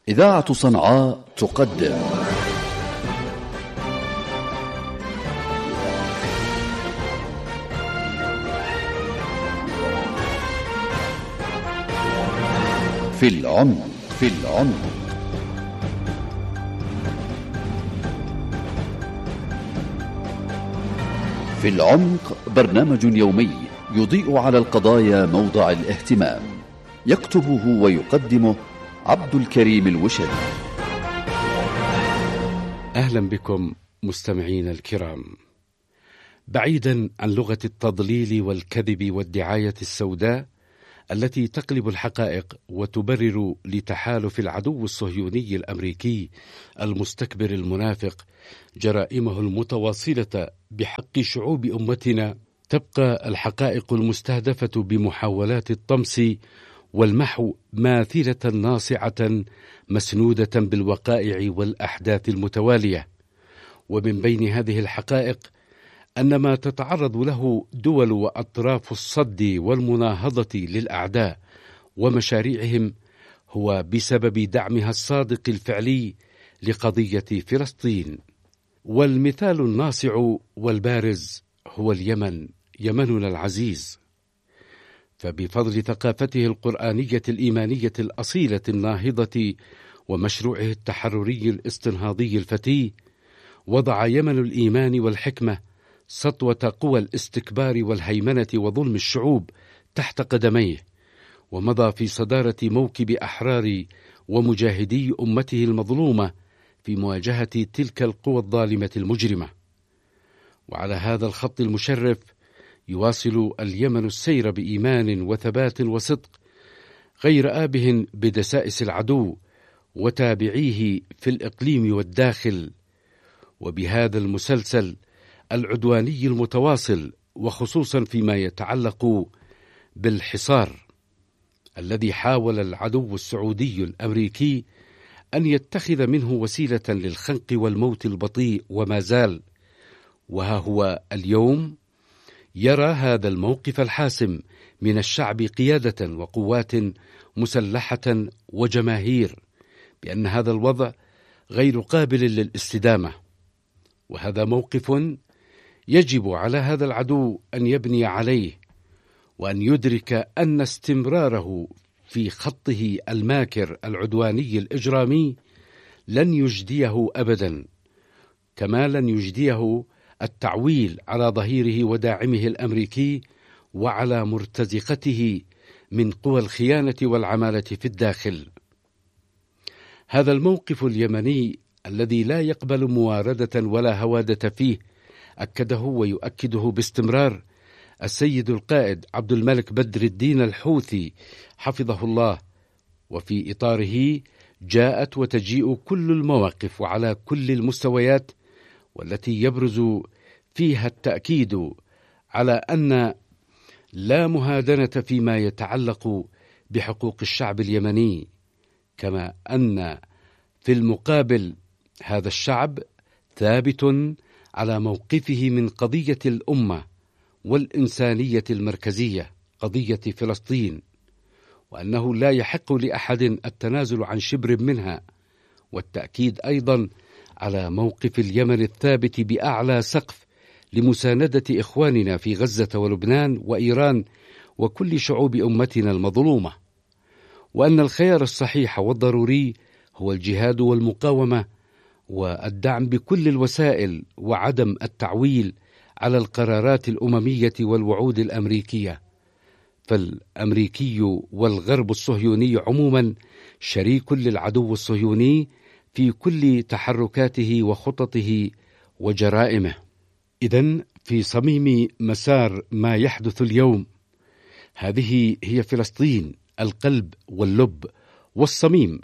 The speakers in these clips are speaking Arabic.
إذاعة صنعاء تقدم في العمق. في العمق برنامج يومي يضيء على القضايا موضع الاهتمام، يكتبه ويقدمه عبد الكريم الوشري. أهلا بكم مستمعين الكرام. بعيدا عن لغة التضليل والكذب والدعاية السوداء التي تقلب الحقائق وتبرر لتحالف العدو الصهيوني الأمريكي المستكبر المنافق جرائمه المتواصلة بحق شعوب أمتنا، تبقى الحقائق المستهدفة بمحاولات الطمس والمحو ماثلة ناصعة مسنودة بالوقائع والأحداث المتوالية. ومن بين هذه الحقائق أن ما تتعرض له دول وأطراف الصد والمناهضة للأعداء ومشاريعهم هو بسبب دعمها الصادق الفعلي لقضية فلسطين. والمثال الناصع والبارز هو اليمن، يمننا العزيز. فبفضل ثقافته القرآنية الإيمانية الأصيلة الناهضة ومشروعه التحرري الاستنهاضي الفتي، وضع يمن الإيمان والحكمة سطوة قوى الاستكبار والهيمنة وظلم الشعوب تحت قدميه، ومضى في صدارة موكب أحرار ومجاهدي أمته المظلومة في مواجهة تلك القوى الظالمة المجرمة. وعلى هذا الخط المشرف يواصل اليمن السير بإيمان وثبات وصدق، غير آبه بدسائس العدو وتابعيه في الإقليم والداخل. وبهذا المسلسل العدواني المتواصل، وخصوصا فيما يتعلق بالحصار الذي حاول العدو السعودي الأمريكي أن يتخذ منه وسيلة للخنق والموت البطيء وما زال. وها هو اليوم يرى هذا الموقف الحاسم من الشعب قيادة وقوات مسلحة وجماهير بأن هذا الوضع غير قابل للاستدامة. وهذا موقف يجب على هذا العدو أن يبني عليه، وأن يدرك أن استمراره في خطه الماكر العدواني الإجرامي لن يجديه أبدا، كما لن يجديه التعويل على ظهيره وداعمه الأمريكي وعلى مرتزقته من قوى الخيانة والعمالة في الداخل. هذا الموقف اليمني الذي لا يقبل مواردة ولا هوادة فيه أكده ويؤكده باستمرار السيد القائد عبد الملك بدر الدين الحوثي حفظه الله. وفي إطاره جاءت وتجيء كل المواقف وعلى كل المستويات، والتي يبرز فيها التأكيد على أن لا مهادنة فيما يتعلق بحقوق الشعب اليمني، كما أن في المقابل هذا الشعب ثابت على موقفه من قضية الأمة والإنسانية المركزية، قضية فلسطين، وأنه لا يحق لأحد التنازل عن شبر منها. والتأكيد أيضا على موقف اليمن الثابت بأعلى سقف لمساندة إخواننا في غزة ولبنان وإيران وكل شعوب أمتنا المظلومة، وأن الخيار الصحيح والضروري هو الجهاد والمقاومة والدعم بكل الوسائل، وعدم التعويل على القرارات الأممية والوعود الأمريكية. فالأمريكي والغرب الصهيوني عموما شريك للعدو الصهيوني في كل تحركاته وخططه وجرائمه. إذن في صميم مسار ما يحدث اليوم هذه هي فلسطين، القلب واللب والصميم.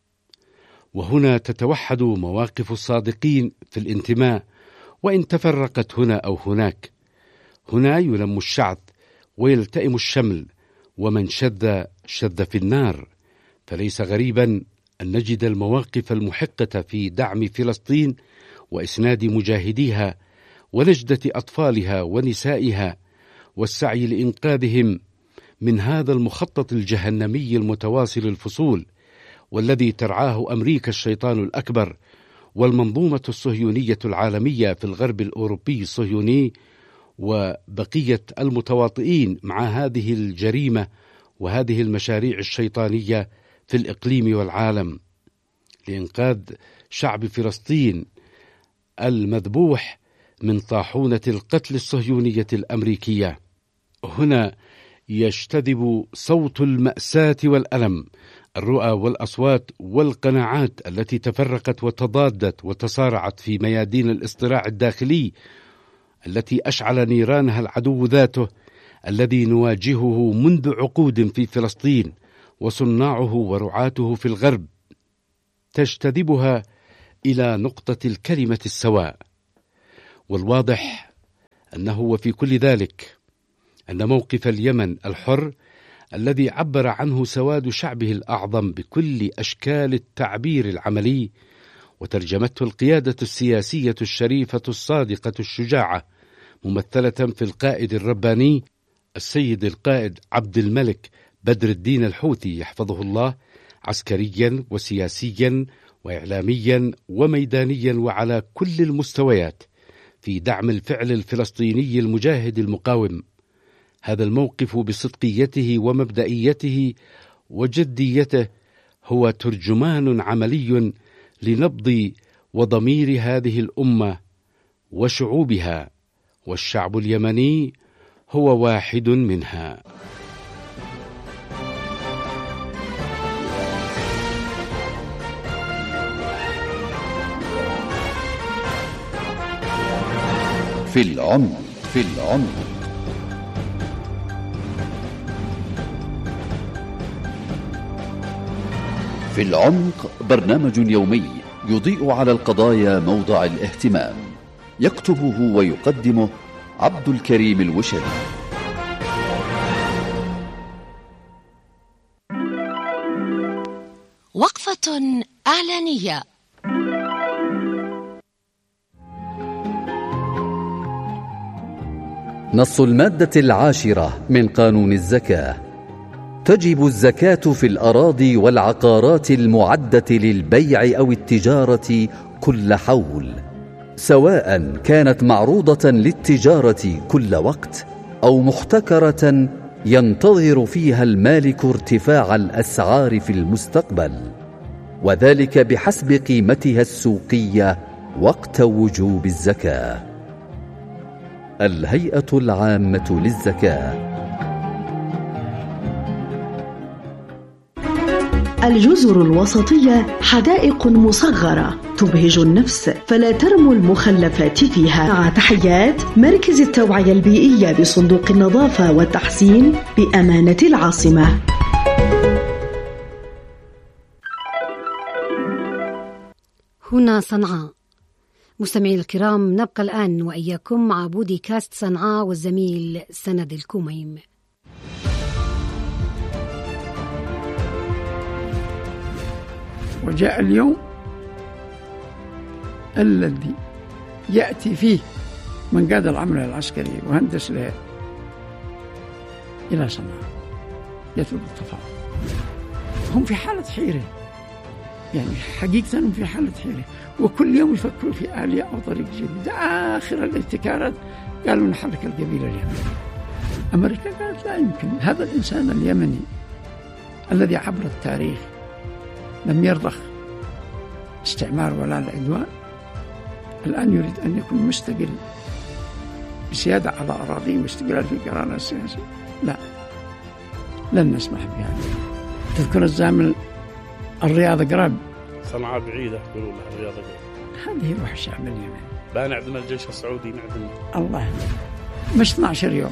وهنا تتوحد مواقف الصادقين في الانتماء، وإن تفرقت هنا أو هناك. هنا يلم الشعث ويلتئم الشمل، ومن شذ شذ في النار. فليس غريبا أن نجد المواقف المحقة في دعم فلسطين وإسناد مجاهديها ونجدة أطفالها ونسائها والسعي لإنقاذهم من هذا المخطط الجهنمي المتواصل الفصول، والذي ترعاه أمريكا الشيطان الأكبر والمنظومة الصهيونية العالمية في الغرب الأوروبي الصهيوني وبقية المتواطئين مع هذه الجريمة وهذه المشاريع الشيطانية في الإقليم والعالم لإنقاذ شعب فلسطين المذبوح من طاحونة القتل الصهيونية الأمريكية. هنا يجتذب صوت المأساة والألم الرؤى والأصوات والقناعات التي تفرقت وتضادت وتصارعت في ميادين الاصطراع الداخلي التي أشعل نيرانها العدو ذاته الذي نواجهه منذ عقود في فلسطين وصناعه ورعاته في الغرب، تجتذبها إلى نقطة الكلمة السواء. والواضح أنه وفي كل ذلك أن موقف اليمن الحر الذي عبر عنه سواد شعبه الأعظم بكل أشكال التعبير العملي وترجمته القيادة السياسية الشريفة الصادقة الشجاعة ممثلة في القائد الرباني السيد القائد عبد الملك بدر الدين الحوثي يحفظه الله، عسكريا وسياسيا وإعلاميا وميدانيا وعلى كل المستويات في دعم الفعل الفلسطيني المجاهد المقاوم. هذا الموقف بصدقيته ومبدئيته وجديته هو ترجمان عملي لنبض وضمير هذه الأمة وشعوبها، والشعب اليمني هو واحد منها. في العمق. في العمق برنامج يومي يضيء على القضايا موضع الاهتمام، يكتبه ويقدمه عبد الكريم الوشدي. وقفة إعلانية. نص المادة 10 من قانون الزكاة: تجب الزكاة في الأراضي والعقارات المعدة للبيع أو التجارة كل حول، سواء كانت معروضة للتجارة كل وقت أو محتكرة ينتظر فيها المالك ارتفاع الأسعار في المستقبل، وذلك بحسب قيمتها السوقية وقت وجوب الزكاة. الهيئة العامة للزكاة. الجزر الوسطية حدائق مصغرة تبهج النفس، فلا ترموا المخلفات فيها. مع تحيات مركز التوعية البيئية بصندوق النظافة والتحسين بأمانة العاصمة. هنا صنعاء. مستمعي الكرام، نبقى الآن وإياكم مع بودكاست صنعاء والزميل سند الكوميم. وجاء اليوم الذي يأتي فيه من قاد العملية العسكرية وهندس لها إلى صنعاء يترك التفاوض. هم في حالة حيرة، يعني حقيقة هم في حالة حيرة، وكل يوم يفكروا في آلية أو طريق جديد. آخر الابتكارات قالوا نحرك القبيلة اليمنية. أمريكا قالت لا يمكن، هذا الإنسان اليمني الذي عبر التاريخ لم يرضخ استعمار ولا العدوان، الآن يريد أن يكون مستقل بسيادة على أراضيه واستقلال في قرارنا السياسي. لا، لن نسمح بهذا. تذكر الزامل الرياض قراب، صنعاء بعيدة يقولون لها الرياض قراب. هذه روح الشعب اليمني. بقى نعدم الجيش السعودي، نعدم الله، مش 12 يوم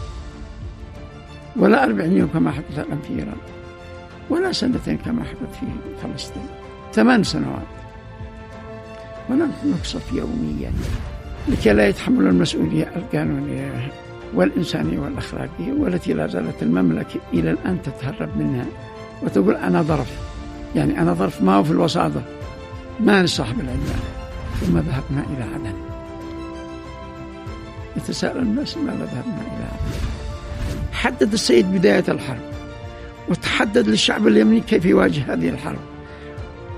ولا 40 يوم كما حدث الآن في إيران، ولا 2 سنين كما حدث في فلسطين، 8 سنوات. ونحن نقصف يوميا لكي لا يتحملوا المسؤولية القانونية والإنسانية والأخلاقية، والتي لا زالت المملكة إلى الآن تتهرب منها وتقول أنا ظرف. يعني أنا ظرف ما هو في الوساطة، ما نصاحب العدوان. ثم ذهبنا إلى عدن. يتساءل الناس ماذا ذهبنا إلى عدن؟ حدد السيد بداية الحرب، وتحدد للشعب اليمني كيف يواجه هذه الحرب.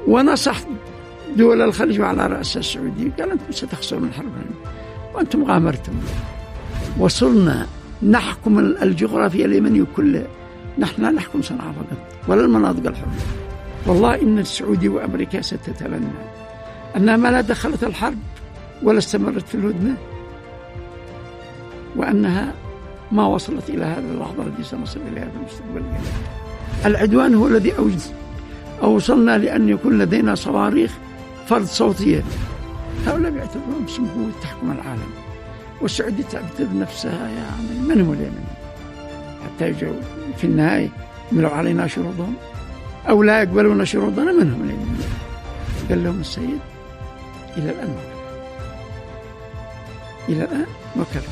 ونصح دول الخليج وعلى رأس السعودية، قال أنتم ستخسرون الحرب وأنتم غامرتم. وصلنا نحكم الجغرافيا اليمنية كلها، نحن لا نحكم صنعاء فقط ولا المناطق الحرة. والله إن السعودية وأمريكا ستتبنى أنها ما لا دخلت الحرب ولا استمرت في الهدنة، وأنها ما وصلت إلى هذه اللحظة التي سنصل إليها في المستقبل. العدوان هو الذي أوصلنا لأن يكون لدينا صواريخ فرد صوتية. هؤلاء بيعتبرون سمو تحكم العالم، والسعودية تعتبر نفسها يعني من هم اليمن، حتى يجوا في النهاية يملوا علينا شروطهم أو لا يقبلون شروطنا. من هم اليمن؟ قال لهم السيد إلى الآن وكذا.